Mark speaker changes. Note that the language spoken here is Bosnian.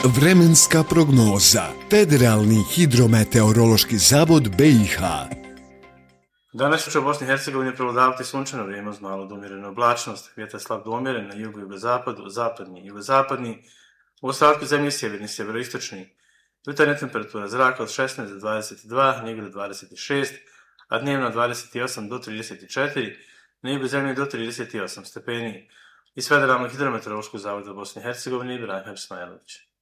Speaker 1: Vremenska prognoza. Federalni hidrometeorološki zavod BiH.
Speaker 2: Danas će u Bosni i Hercegovini prevladavati sunčano vrijeme uz malo do umjerene oblačnost. Vjetar slab do umjeren na jugu, jugozapadu, zapadni i jugozapadni. U ostatku zemlje sjeverni, sjeveroistočni. Jutarnja temperatura zraka od 16 do 22, negdje do 26, a dnevno 28 do 34, na jugu zemlje do 38 stepeni. Iz Federalnog hidrometeorološkog zavoda Bosne i Hercegovine, Ibrahim Ismailović.